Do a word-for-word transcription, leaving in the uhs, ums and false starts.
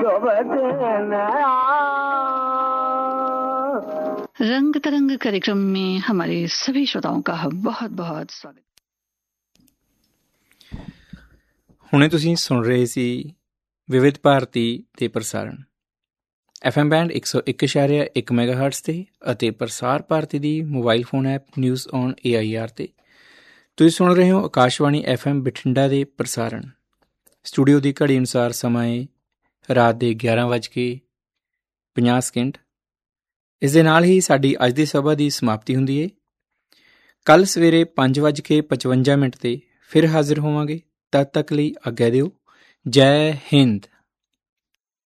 रंग तरंग कार्यक्रम में हमारे सभी श्रोताओं का बहुत बहुत स्वागत। ਹੁਣੇ ਤੁਸੀਂ ਸੁਣ ਰਹੇ ਸੀ ਵਿਵਿਧ ਭਾਰਤੀ ਦੇ ਪ੍ਰਸਾਰਣ ਐਫ ਐਮ ਬੈਂਡ ਇੱਕ ਸੌ ਇੱਕ ਇਸ਼ਾਰਿਆ ਇੱਕ ਮੈਗਾ ਹਰਟਸ 'ਤੇ ਅਤੇ ਪ੍ਰਸਾਰ ਭਾਰਤੀ ਦੀ mobile phone app news on A I R 'ਤੇ। ਤੁਸੀਂ ਸੁਣ ਰਹੇ ਹੋ ਆਕਾਸ਼ਵਾਣੀ ਐਫ ਐਮ ਬਠਿੰਡਾ ਦੇ ਪ੍ਰਸਾਰਣ। ਸਟੂਡੀਓ ਦੀ ਘੜੀ ਅਨੁਸਾਰ ਸਮਾਂ ਹੈ ਰਾਤ ਦੇ ਗਿਆਰਾਂ ਵੱਜ ਕੇ ਪੰਜਾਹ ਸਕਿੰਟ। ਇਸ ਦੇ ਨਾਲ ਹੀ ਸਾਡੀ ਅੱਜ ਦੀ ਸਭਾ ਦੀ ਸਮਾਪਤੀ ਹੁੰਦੀ ਹੈ। ਕੱਲ੍ਹ ਸਵੇਰੇ ਪੰਜ ਵੱਜ ਕੇ ਪਚਵੰਜਾ ਮਿੰਟ 'ਤੇ ਫਿਰ ਹਾਜ਼ਰ ਹੋਵਾਂਗੇ। ਤਦ ਤੱਕ ਲਈ ਆਗਿਆ ਦਿਓ। ਜੈ ਹਿੰਦ।